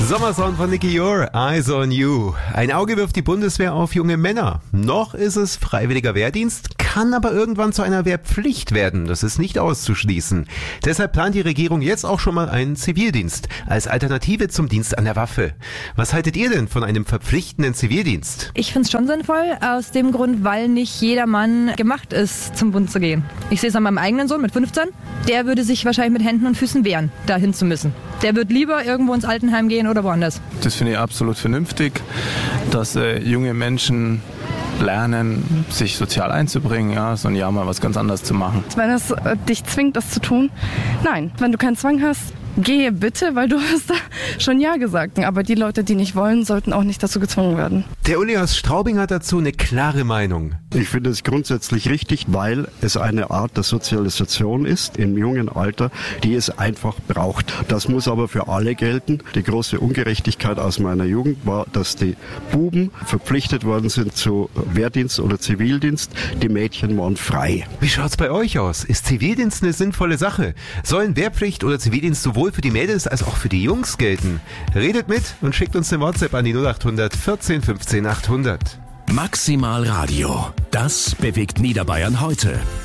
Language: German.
Sommersong von Nicky Jor, Eyes on You. Ein Auge wirft die Bundeswehr auf junge Männer. Noch ist es freiwilliger Wehrdienst, kann aber irgendwann zu einer Wehrpflicht werden. Das ist nicht auszuschließen. Deshalb plant die Regierung jetzt auch schon mal einen Zivildienst als Alternative zum Dienst an der Waffe. Was haltet ihr denn von einem verpflichtenden Zivildienst? Ich finde es schon sinnvoll, aus dem Grund, weil nicht jeder Mann gemacht ist, zum Bund zu gehen. Ich sehe es an meinem eigenen Sohn mit 15. Der würde sich wahrscheinlich mit Händen und Füßen wehren, dahin zu müssen. Der wird lieber irgendwo ins Altenheim gehen oder woanders. Das finde ich absolut vernünftig, dass junge Menschen lernen, sich sozial einzubringen, ja, so ein Jahr mal was ganz anderes zu machen. Wenn es dich zwingt, das zu tun, nein. Wenn du keinen Zwang hast, gehe bitte, weil du hast da schon Ja gesagt. Aber die Leute, die nicht wollen, sollten auch nicht dazu gezwungen werden. Der Uli aus Straubing hat dazu eine klare Meinung. Ich finde es grundsätzlich richtig, weil es eine Art der Sozialisation ist im jungen Alter, die es einfach braucht. Das muss aber für alle gelten. Die große Ungerechtigkeit aus meiner Jugend war, dass die Buben verpflichtet worden sind zu Wehrdienst oder Zivildienst. Die Mädchen waren frei. Wie schaut's bei euch aus? Ist Zivildienst eine sinnvolle Sache? Sollen Wehrpflicht oder Zivildienst sowohl für die Mädels als auch für die Jungs gelten? Redet mit und schickt uns eine WhatsApp an die 0800 14 15 800. Maximal Radio. Das bewegt Niederbayern heute.